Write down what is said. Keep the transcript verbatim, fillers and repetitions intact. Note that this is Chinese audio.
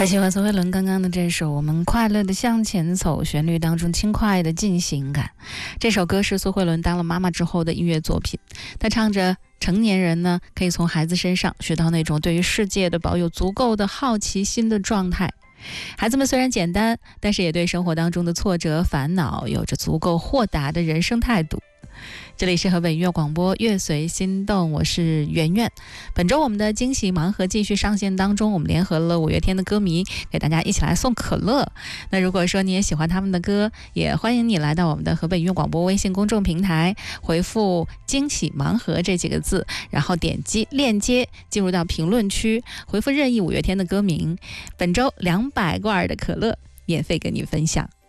还喜欢苏慧伦刚刚的这首《我们快乐的向前走》，旋律当中轻快的进行感。这首歌是苏慧伦当了妈妈之后的音乐作品，她唱着成年人呢可以从孩子身上学到那种对于世界的保有足够的好奇心的状态。孩子们虽然简单，但是也对生活当中的挫折烦恼有着足够豁达的人生态度。这里是河北音乐广播乐随心动，我是圆圆。本周我们的惊喜盲盒继续上线当中，我们联合了五月天的歌迷给大家一起来送可乐。那如果说你也喜欢他们的歌，也欢迎你来到我们的河北音乐广播微信公众平台，回复惊喜盲盒这几个字，然后点击链接进入到评论区，回复任意五月天的歌名，本周两百罐的可乐免费跟你分享。